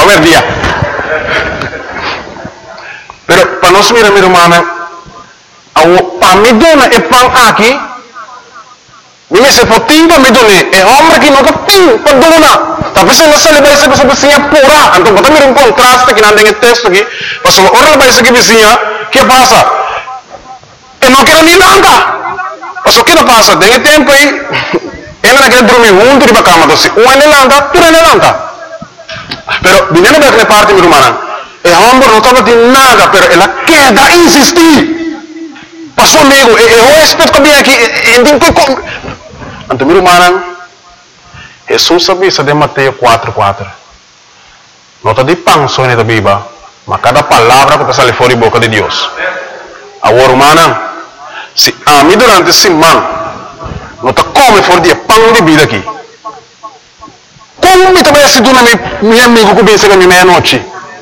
ver dia. Pero para nós mira, minha irmã, para me dona é pão aqui, me se potinho para me dona é homem que não tem para dona. Talvez não se leva essa pessoa vizinha pura. Então bota um contraste que não tem texto aqui. Mas ora leva essa vizinha, que passa? Eu não quero nem nada. Mas o que não passa? Tem tempo aí, ela não quer dormir junto de cama, doce. Um é lanta, tu é lanta. Pero viniendo da parte, minha irmã, é homem não estava de nada, pero ela quer insistir. Passou amigo, eu respeito que vem aqui, então minha irmã, Jesus sabia de Mateus 4:4. Nota de pão só na Bíblia, mas cada palavra que sai fora da boca de Deus. Agora, irmã, se a mim durante esse semana, não está come fora de pão de vida aqui. Como me também se dona meu amigo que vem chegar meia-noite?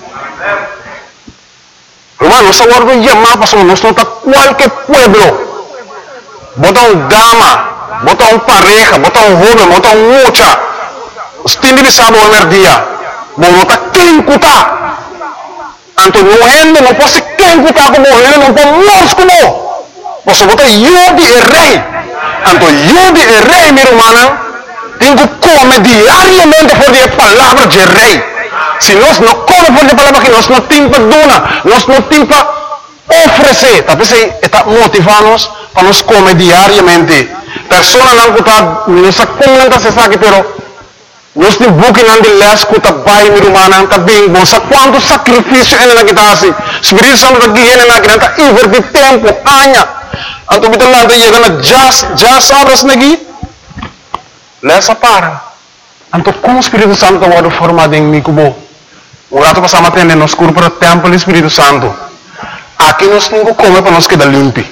Irmão, nós agora vamos chamar para nós não está qualquer pueblo. Bota dama, bota pareja, bota jovem, bota mocha. Os têm de saber o dia. Não está quem cutar. Então não pode quem cutar como ele, não pode nós como. Você bota eu de rei. Então eu de rei, minha irmã. Tenho que comer diariamente por a palavra de rei. Se nós não comemos por a palavra que nós não temos para donar, nós não temos para oferecer. Talvez está motivando-nos para nós comer diariamente. Pessoas não está, não se comenta se sabe, pero nós temos buque não de les que está bem, minha irmã, está bem bom. Sabe quanto sacrifício ele não está assim? Espírito Santo está aqui, ele não está invertir tempo, anos. Então, kita lá chega na just horas aqui. Lesa para. Então, como o Espírito Santo está formado em mim, como o rato passamos a atender nos cursos para o templo do Espírito Santo. Aqui nós temos que comer para nós quedar limpo.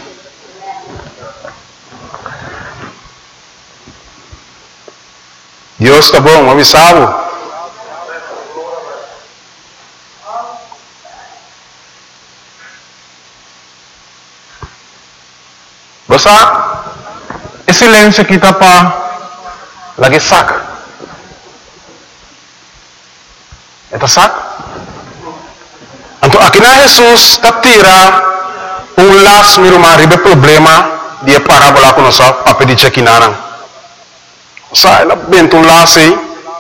Deus está bom, avisado. Basta, esse silêncio aqui está para lagi saca. Eta saca. Então aqui na Jesus está tira laço meu irmão, ribe problema de parábola com nossa papel de chequinana. Sa ela bento laço aí.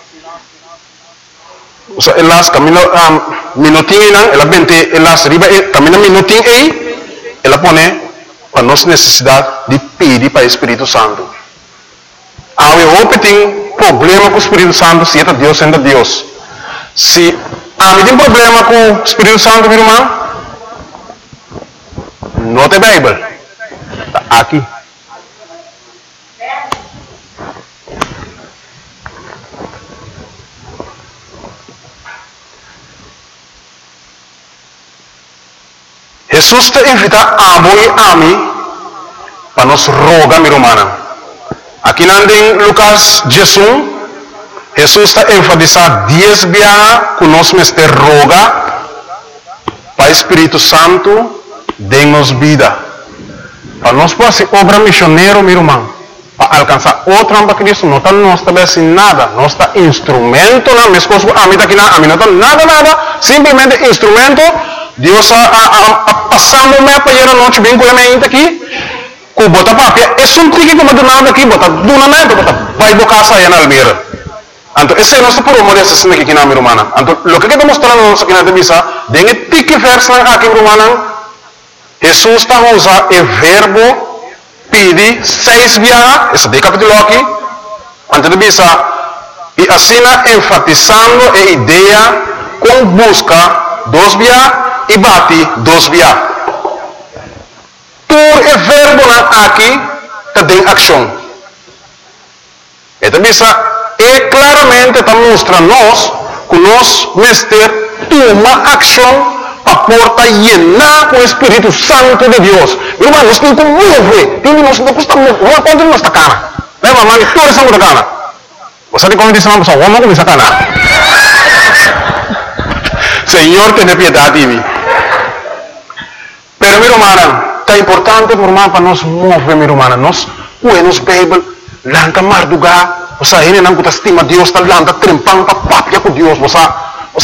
Sa elas camino minutinho não, ela bente elas ribe camino minutinho aí, ela põe para nossa necessidade de pedir para o Espírito Santo. Há um tem problema com o Espírito Santo, se é Deus, sendo Deus. Se há um problema com o Espírito Santo, meu irmão, não tem Bíblia. Está aqui. Jesus te invita a mim para nos rogar, minha irmã. Aqui em Lucas 16, Jesus está enfatizando 10 vezes que nós nos roga para o Espírito Santo dê-nos vida. Para nós fazer obra missionária, meu irmão, para alcançar outra para Cristo, não está nós também sem nada, nós está instrumento, não, minhas coisas, a mim não está nada, simplesmente instrumento. Deus passando me para ir a noite bem com a minha aqui, com bota papel, é só um tique que me dá nada aqui, bota dunamento, bota vai bocar saia na almeira. Então esse é o nosso problema dessa cena aqui na minha irmã. Então o que está mostrando nós aqui na divisa, dengue tique verso aqui minha irmã, Jesus está usando o verbo pedir 6 vezes, esse de capítulo aqui, antes de divisa, e assim enfatizando a ideia com busca 2 vezes e bate 2 vezes. Por o verbo aqui tem ação. Então, é claramente está mostrando nós que nós vamos ter uma ação para porta llenar com o Espírito Santo de Deus. Irmão, nós temos que mover. Nós não custa mover. Quanto nós está cana? Leva, mano, toda essa coisa cana. Você tem como dizer uma pessoa, vamos começar a cana. Senhor, tenha piedade de mim. Pero, meu irmão, é importante para nós mover, meu irmão. Nós, nos Bíblia, lanta mardugar, você ainda não estima Deus, está lanta trempando, está papia com Deus, você.